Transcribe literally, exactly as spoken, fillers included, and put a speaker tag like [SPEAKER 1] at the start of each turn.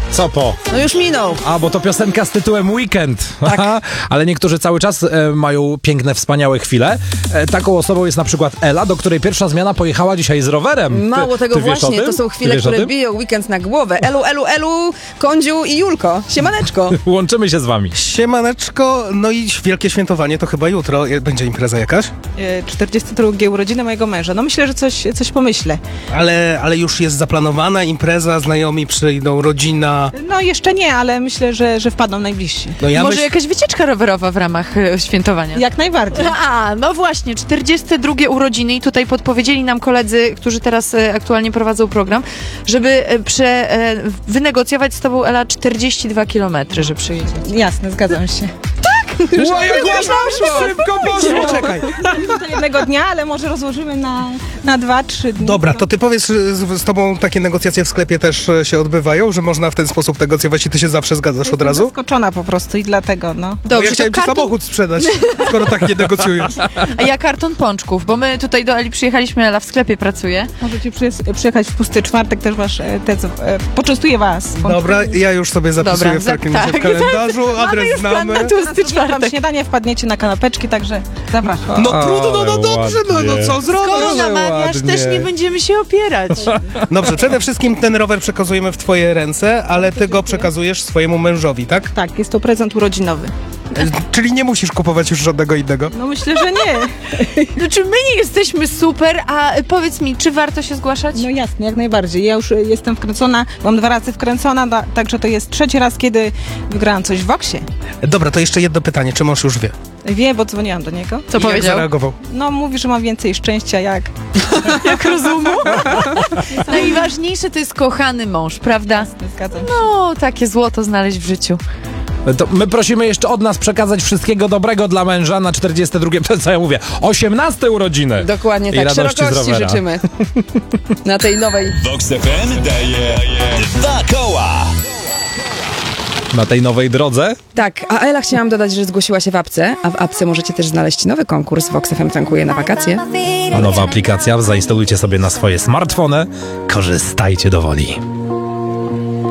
[SPEAKER 1] Co po?
[SPEAKER 2] No już minął.
[SPEAKER 1] A, bo to piosenka z tytułem Weekend.
[SPEAKER 2] Tak.
[SPEAKER 1] Ale niektórzy cały czas e, mają piękne, wspaniałe chwile. E, taką osobą jest na przykład Ela, do której pierwsza zmiana pojechała dzisiaj z rowerem.
[SPEAKER 2] Mało
[SPEAKER 1] ty,
[SPEAKER 2] tego
[SPEAKER 1] ty wiesz
[SPEAKER 2] właśnie,
[SPEAKER 1] o tym?
[SPEAKER 2] to są chwile,
[SPEAKER 1] Ty wiesz o
[SPEAKER 2] które
[SPEAKER 1] tym?
[SPEAKER 2] biją weekend na głowę. Elu, elu, elu, Kondziu i Julko. Siemaneczko.
[SPEAKER 1] Łączymy się z wami.
[SPEAKER 3] Siemaneczko, no i wielkie świętowanie to chyba jutro. Będzie impreza jakaś?
[SPEAKER 4] czterdzieste drugie urodziny mojego męża. No myślę, że coś, coś pomyślę.
[SPEAKER 3] Ale, ale już jest zaplanowana impreza, znajomi przyjdą, rodzina.
[SPEAKER 4] No jeszcze nie, ale myślę, że, że wpadną najbliżsi.
[SPEAKER 3] No ja
[SPEAKER 5] Może
[SPEAKER 3] myśl...
[SPEAKER 5] jakaś wycieczka rowerowa w ramach e, świętowania?
[SPEAKER 4] Jak najbardziej.
[SPEAKER 5] A, no właśnie, czterdzieste drugie urodziny i tutaj podpowiedzieli nam koledzy, którzy teraz e, aktualnie prowadzą program, żeby e, prze, e, wynegocjować z tobą, Ela, czterdzieści dwa kilometry, że przyjedzie.
[SPEAKER 4] Jasne, zgadzam się.
[SPEAKER 1] Ło, jak ładnie, szybko poszło.
[SPEAKER 3] Czekaj.
[SPEAKER 4] Do jednego dnia, ale może rozłożymy na, na dwa, trzy dni.
[SPEAKER 3] Dobra, to ty powiedz, że z, z tobą takie negocjacje w sklepie też e, się odbywają, że można w ten sposób negocjować i ty się zawsze zgadzasz od razu?
[SPEAKER 4] Zaskoczona po prostu i dlatego, no.
[SPEAKER 3] Bo
[SPEAKER 5] Dobrze,
[SPEAKER 3] ja chciałem
[SPEAKER 5] to
[SPEAKER 3] ci
[SPEAKER 5] karton,
[SPEAKER 3] samochód sprzedać, skoro tak nie negocjujesz.
[SPEAKER 5] a ja karton pączków, bo my tutaj do Eli przyjechaliśmy, Ela w sklepie pracuje.
[SPEAKER 4] Możecie przyje- przyjechać w pusty czwartek, też wasz, e, te, co, e, poczęstuję was.
[SPEAKER 3] Dobra, ja już sobie zapisuję
[SPEAKER 5] Dobra,
[SPEAKER 3] w takim
[SPEAKER 5] za-
[SPEAKER 3] razie
[SPEAKER 5] tak.
[SPEAKER 3] w kalendarzu, adres
[SPEAKER 5] już plan
[SPEAKER 3] znamy.
[SPEAKER 5] na tłusty
[SPEAKER 4] Tam
[SPEAKER 5] czwartek.
[SPEAKER 4] śniadanie, wpadniecie na kanapeczki, także zapraszam.
[SPEAKER 3] No trudno, no, no
[SPEAKER 1] Ale
[SPEAKER 3] dobrze, no, no co
[SPEAKER 1] ładnie.
[SPEAKER 3] zrobić?
[SPEAKER 5] Skoro
[SPEAKER 1] Ale
[SPEAKER 5] namawiasz,
[SPEAKER 1] ładnie.
[SPEAKER 5] też nie będziemy się opierać.
[SPEAKER 3] Dobrze, przede wszystkim ten rower przekazujemy w twoje ręce, ale ty go przekazujesz swojemu mężowi, tak?
[SPEAKER 4] Tak, jest to prezent urodzinowy.
[SPEAKER 3] E, Czyli nie musisz kupować już żadnego innego.
[SPEAKER 4] No myślę, że nie.
[SPEAKER 5] Znaczy my nie jesteśmy super, a powiedz mi, czy warto się zgłaszać?
[SPEAKER 4] No jasne, jak najbardziej. Ja już e, jestem wkręcona, mam dwa razy wkręcona, da, także to jest trzeci raz, kiedy wygrałam coś w Voxie.
[SPEAKER 3] Dobra, to jeszcze jedno pytanie, czy mąż już wie?
[SPEAKER 4] Wie, bo dzwoniłam do niego.
[SPEAKER 5] Co
[SPEAKER 3] I jak
[SPEAKER 5] powiedział?
[SPEAKER 3] zareagował?
[SPEAKER 4] No mówi, że ma więcej szczęścia jak...
[SPEAKER 5] Jak rozumu? Najważniejsze to jest kochany mąż, prawda?
[SPEAKER 4] Zgadzam się.
[SPEAKER 5] No, takie złoto znaleźć w życiu.
[SPEAKER 1] To my prosimy jeszcze od nas przekazać wszystkiego dobrego dla męża na czterdzieste drugie, co ja mówię, osiemnaste urodziny.
[SPEAKER 2] Dokładnie
[SPEAKER 1] I
[SPEAKER 2] tak.
[SPEAKER 1] radości z
[SPEAKER 2] Szerokości
[SPEAKER 1] rowera.
[SPEAKER 2] życzymy. Na tej nowej.
[SPEAKER 6] Vox F M daje dwa koła.
[SPEAKER 1] Na tej nowej drodze.
[SPEAKER 2] Tak, a Ela chciałam dodać, że zgłosiła się w apce, a w apce możecie też znaleźć nowy konkurs Vox F M tankuje na wakacje.
[SPEAKER 1] A nowa aplikacja zainstalujcie sobie na swoje smartfony. Korzystajcie do woli.